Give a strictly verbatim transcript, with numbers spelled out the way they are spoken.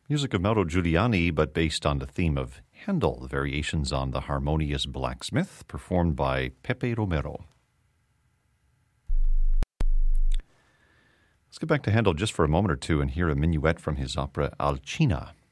Music of Mauro Giuliani, but based on the theme of Handel, the variations on the Harmonious Blacksmith, performed by Pepe Romero. Let's get back to Handel just for a moment or two and hear a minuet from his opera Alcina.